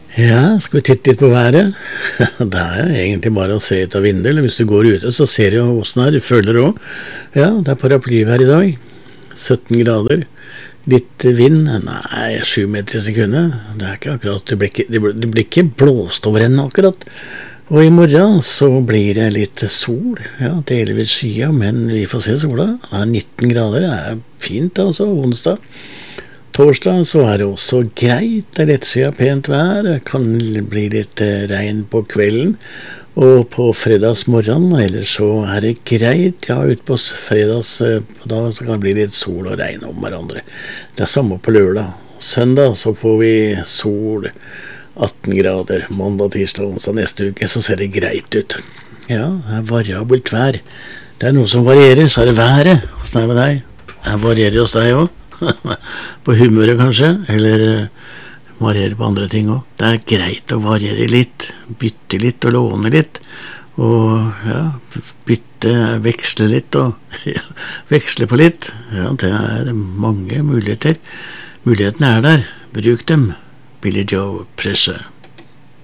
Ja, skal vi titte litt på været? Det er egentlig bare å se ut av vinduet, eller hvis du går ute så ser du jo hvordan det er, du føler det også. Ja, det er paraplyvær i dag, 17 grader, litt vind, nei, 7 meter i sekundet, det er ikke akkurat, det blir ikke blåst over ennå akkurat. Og i morgen så blir det litt sol, ja, delvis skya, men vi får se sola, det er 19 grader, det er fint altså, onsdag. Torsdag så er det også greit, det er lettsida pent vær, det kan bli litt regn på kvelden, og på fredagsmorgen, ellers så er det greit, ja, ut på fredags da så kan det bli litt sol og regn om hverandre. Det er samme på lørdag. Søndag så får vi sol, 18 grader, mandag, tirsdag, onsdag neste uke, så ser det greit ut. Ja, det er variabelt vær. Det er noe som varierer, så er det været. Hvordan er det med deg? Det varierer hos deg også. På humøret kanskje, eller variere på andre ting også. Det er greit å variere litt, bytte litt og låne litt, og ja, bytte, veksle litt og ja, veksle på litt. Ja, det er mange muligheter. Mulighetene er der, bruk dem. Billy Joe Pressure.